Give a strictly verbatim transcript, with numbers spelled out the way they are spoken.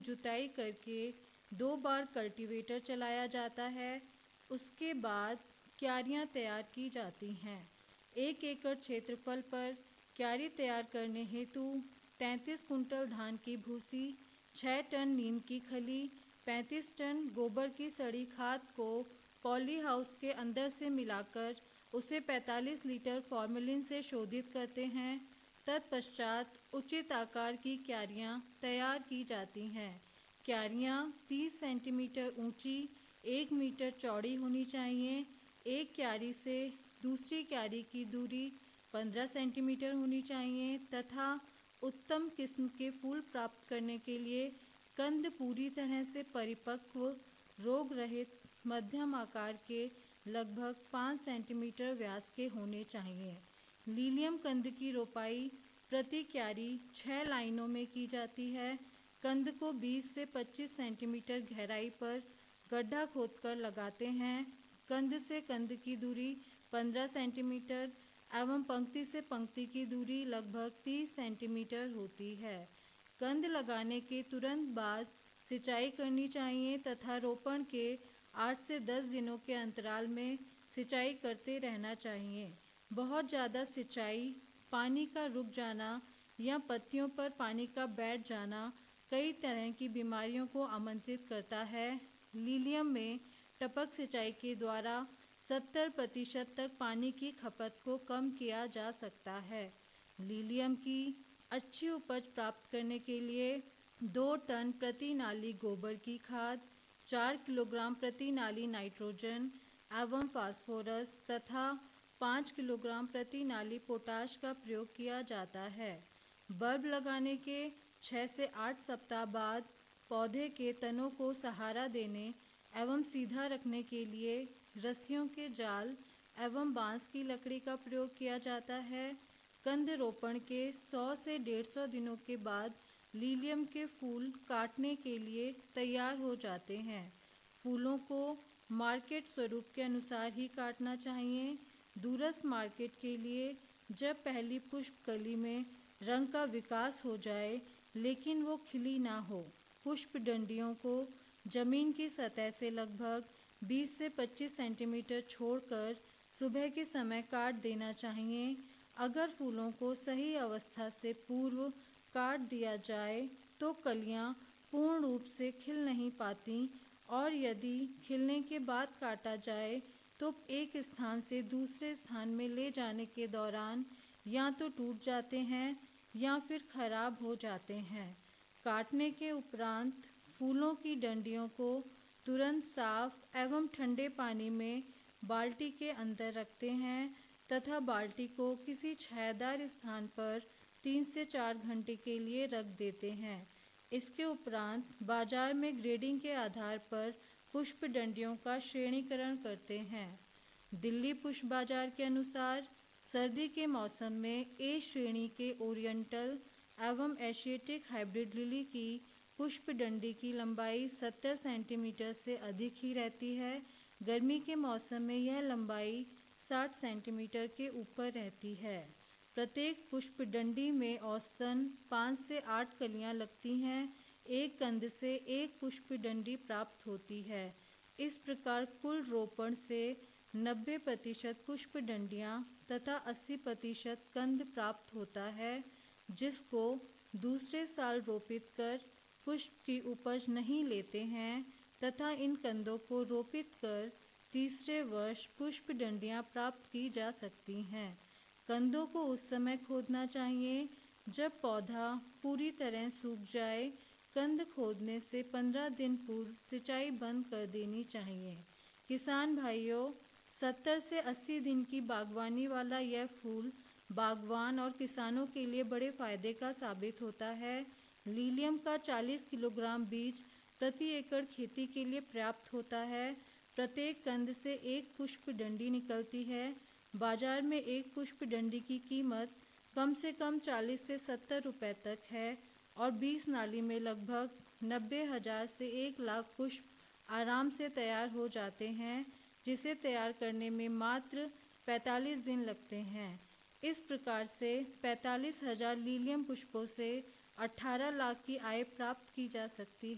जुताई करके दो बार कल्टीवेटर चलाया जाता है। उसके बाद क्यारियां तैयार की जाती हैं। एक एकड़ क्षेत्रफल पर क्यारी तैयार करने हेतु तैंतीस कुंटल धान की भूसी, छः टन नीम की खली, पैंतीस टन गोबर की सड़ी खाद को पॉली हाउस के अंदर से मिलाकर उसे पैंतालीस लीटर फॉर्मेलिन से शोधित करते हैं। तत्पश्चात उचित आकार की क्यारियां तैयार की जाती हैं। क्यारियां तीस सेंटीमीटर ऊंची, एक मीटर चौड़ी होनी चाहिए। एक क्यारी से दूसरी क्यारी की दूरी पंद्रह सेंटीमीटर होनी चाहिए तथा उत्तम किस्म के फूल प्राप्त करने के लिए कंद पूरी तरह से परिपक्व, रोग रहित, मध्यम आकार के लगभग पाँच सेंटीमीटर व्यास के होने चाहिए। लीलियम कंद की रोपाई प्रति क्यारी छः लाइनों में की जाती है। कंद को बीस से पच्चीस सेंटीमीटर गहराई पर गड्ढा खोदकर लगाते हैं। कंद से कंद की दूरी पंद्रह सेंटीमीटर एवं पंक्ति से पंक्ति की दूरी लगभग तीस सेंटीमीटर होती है। कंद लगाने के तुरंत बाद सिंचाई करनी चाहिए तथा रोपण के आठ से दस दिनों के अंतराल में सिंचाई करते रहना चाहिए। बहुत ज़्यादा सिंचाई, पानी का रुक जाना या पत्तियों पर पानी का बैठ जाना कई तरह की बीमारियों को आमंत्रित करता है। लीलियम में टपक सिंचाई के द्वारा सत्तर प्रतिशत तक पानी की खपत को कम किया जा सकता है। लीलियम की अच्छी उपज प्राप्त करने के लिए दो टन प्रति नाली गोबर की खाद, चार किलोग्राम प्रति नाली नाइट्रोजन एवं फास्फोरस तथा पाँच किलोग्राम प्रति नाली पोटाश का प्रयोग किया जाता है। बल्ब लगाने के छः से आठ सप्ताह बाद पौधे के तनों को सहारा देने एवं सीधा रखने के लिए रस्सियों के जाल एवं बांस की लकड़ी का प्रयोग किया जाता है। कंद रोपण के सौ से डेढ़ सौ दिनों के बाद लीलियम के फूल काटने के लिए तैयार हो जाते हैं। फूलों को मार्केट स्वरूप के अनुसार ही काटना चाहिए। दूरस्थ मार्केट के लिए जब पहली पुष्प कली में रंग का विकास हो जाए लेकिन वो खिली ना हो, पुष्प डंडियों को जमीन की सतह से लगभग बीस से पच्चीस सेंटीमीटर छोड़कर सुबह के समय काट देना चाहिए। अगर फूलों को सही अवस्था से पूर्व काट दिया जाए तो कलियां पूर्ण रूप से खिल नहीं पाती और यदि खिलने के बाद काटा जाए तो एक स्थान से दूसरे स्थान में ले जाने के दौरान या तो टूट जाते हैं या फिर खराब हो जाते हैं। काटने के उपरांत फूलों की डंडियों को तुरंत साफ एवं ठंडे पानी में बाल्टी के अंदर रखते हैं तथा बाल्टी को किसी छायादार स्थान पर तीन से चार घंटे के लिए रख देते हैं। इसके उपरांत बाजार में ग्रेडिंग के आधार पर पुष्प डंडियों का श्रेणीकरण करते हैं। दिल्ली पुष्प बाजार के अनुसार सर्दी के मौसम में ए श्रेणी के ओरिएंटल एवं एशियाटिक हाइब्रिड लिली की पुष्प डंडी की लंबाई सत्तर सेंटीमीटर से अधिक ही रहती है। गर्मी के मौसम में यह लंबाई साठ सेंटीमीटर के ऊपर रहती है। प्रत्येक पुष्प डंडी में औसतन पाँच से आठ कलियां लगती हैं। एक कंद से एक पुष्प डंडी प्राप्त होती है। इस प्रकार कुल रोपण से नब्बे प्रतिशत पुष्प डंडियाँ तथा अस्सी प्रतिशत कंद प्राप्त होता है, जिसको दूसरे साल रोपित कर पुष्प की उपज नहीं लेते हैं तथा इन कंदों को रोपित कर तीसरे वर्ष पुष्प डंडियाँ प्राप्त की जा सकती हैं। कंदों को उस समय खोदना चाहिए जब पौधा पूरी तरह सूख जाए। कंद खोदने से पंद्रह दिन पूर्व सिंचाई बंद कर देनी चाहिए। किसान भाइयों, सत्तर से अस्सी दिन की बागवानी वाला यह फूल बागवान और किसानों के लिए बड़े फायदे का साबित होता है। लीलियम का चालीस किलोग्राम बीज प्रति एकड़ खेती के लिए प्राप्त होता है। प्रत्येक कंद से एक पुष्प डंडी निकलती है। बाजार में एक पुष्प डंडी की कीमत कम से कम चालीस से सत्तर रुपए तक है और बीस नाली में लगभग नब्बे हजार से एक लाख पुष्प आराम से तैयार हो जाते हैं, जिसे तैयार करने में मात्र पैंतालीस दिन लगते हैं। इस प्रकार से पैंतालीस हजार लीलियम पुष्पों से अठारह लाख की आय प्राप्त की जा सकती है।